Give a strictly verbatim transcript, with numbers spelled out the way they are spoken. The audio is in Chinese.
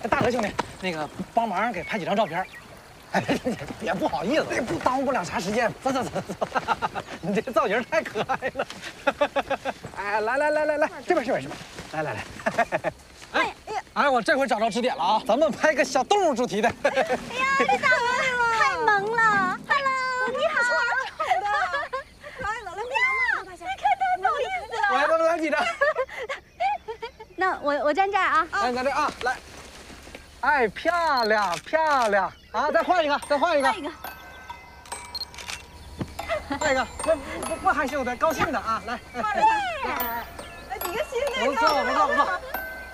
大哥兄弟，那个帮忙给拍几张照片。哎，别不好意思，不耽误不了啥时间。走走走走，你这个造型太可爱了。哎，来来来来来，这边这边这边，来来来。哎哎哎，我这回找着支点了啊！咱们拍个小动物主题的。 哎呀，这大哥太萌了 ！Hello， 你好，丑的，可爱了，来，你看太不好意思了。 来，咱们来几张。 那我我站这儿啊。 来，站这啊，来。哎，漂亮漂亮啊！再换一个，再换一个。 换一个。 换一个，不不不害羞的，高兴的啊！来， 抱着他，来比个心那个。 不错不错不错。